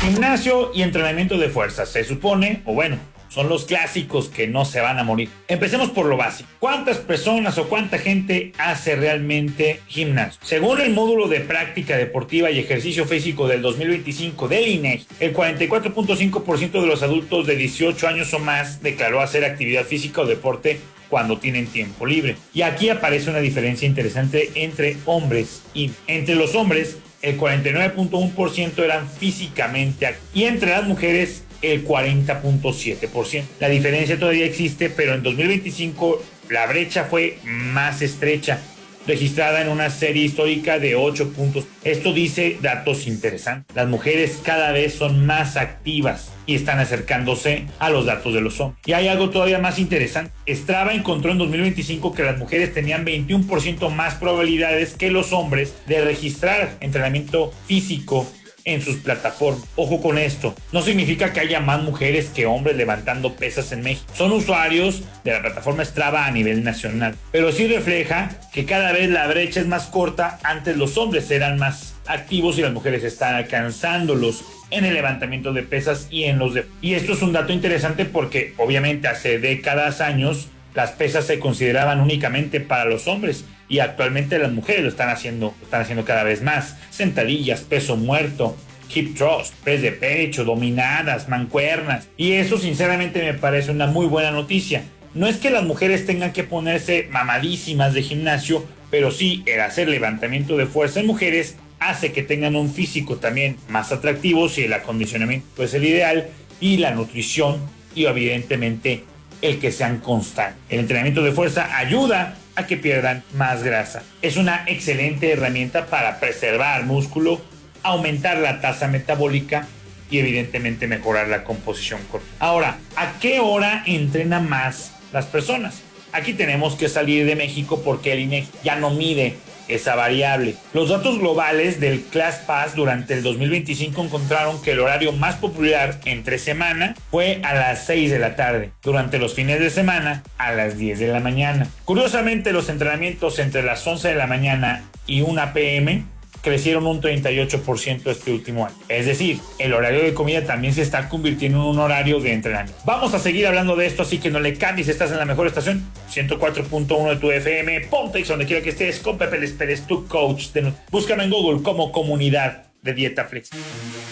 Gimnasio y entrenamiento de fuerza, se supone, o bueno, son los clásicos que no se van a morir. Empecemos por lo básico. ¿Cuántas personas o cuánta gente hace realmente gimnasio? Según el módulo de práctica deportiva y ejercicio físico del 2025 del INEGI, el 44.5% de los adultos de 18 años o más declaró hacer actividad física o deporte cuando tienen tiempo libre. Y aquí aparece una diferencia interesante entre hombres y entre los hombres, el 49.1% eran físicamente activos y entre las mujeres el 40.7%. La diferencia todavía existe, pero en 2025 la brecha fue más estrecha, registrada en una serie histórica de 8 puntos. Esto dice datos interesantes. Las mujeres cada vez son más activas y están acercándose a los datos de los hombres. Y hay algo todavía más interesante. Strava encontró en 2025 que las mujeres tenían 21% más probabilidades que los hombres de registrar entrenamiento físico en sus plataformas. Ojo con esto, no significa que haya más mujeres que hombres levantando pesas en México. Son usuarios de la plataforma Strava a nivel nacional, pero sí refleja que cada vez la brecha es más corta. Antes los hombres eran más activos y las mujeres están alcanzándolos en el levantamiento de pesas y en los y esto es un dato interesante porque obviamente hace décadas, años, las pesas se consideraban únicamente para los hombres y actualmente las mujeres lo están haciendo cada vez más. Sentadillas, peso muerto, hip thrust, press de pecho, dominadas, mancuernas. Y eso sinceramente me parece una muy buena noticia. No es que las mujeres tengan que ponerse mamadísimas de gimnasio, pero sí el hacer levantamiento de fuerza en mujeres hace que tengan un físico también más atractivo si el acondicionamiento es el ideal y la nutrición y evidentemente el que sean constantes. El entrenamiento de fuerza ayuda a que pierdan más grasa. Es una excelente herramienta para preservar músculo, aumentar la tasa metabólica y evidentemente mejorar la composición corporal. Ahora, ¿a qué hora entrenan más las personas? Aquí tenemos que salir de México porque el INEGI ya no mide esa variable. Los datos globales del ClassPass durante el 2025 encontraron que el horario más popular entre semana fue a las 6 de la tarde, durante los fines de semana a las 10 de la mañana. Curiosamente, los entrenamientos entre las 11 de la mañana y 1 p.m. crecieron un 38% este último año. Es decir, el horario de comida también se está convirtiendo en un horario de entrenamiento. Vamos a seguir hablando de esto, así que no le cambies, estás en la mejor estación, 104.1 de tu FM, Pontex, donde quiera que estés, con Pepe Les Pérez, tu coach. Búscame en Google como Comunidad de Dieta Flexible.